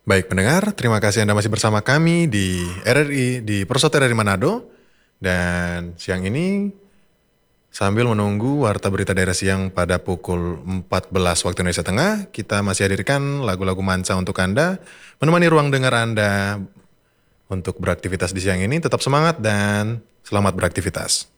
Baik pendengar, terima kasih Anda masih bersama kami di RRI, di Persaudaraan RRI Manado. Dan siang ini sambil menunggu Warta Berita Daerah Siang pada pukul 14 waktu Indonesia Tengah, kita masih hadirkan lagu-lagu manca untuk Anda, menemani ruang dengar Anda untuk beraktivitas di siang ini. Tetap semangat dan selamat beraktivitas.